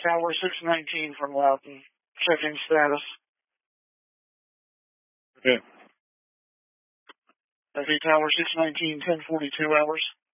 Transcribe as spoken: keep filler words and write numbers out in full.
Tower six nineteen from Loudoun. Checking status. Okay. F A Tower six nineteen, ten forty-two hours.